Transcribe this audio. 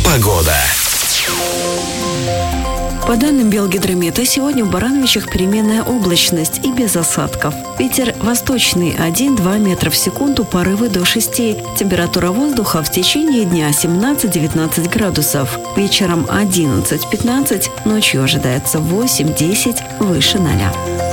Погода. По данным Белгидромета, сегодня в Барановичах переменная облачность и без осадков. Ветер восточный 1-2 метра в секунду, порывы до 6. Температура воздуха в течение дня 17-19 градусов. Вечером 11-15, ночью ожидается 8-10, выше 0.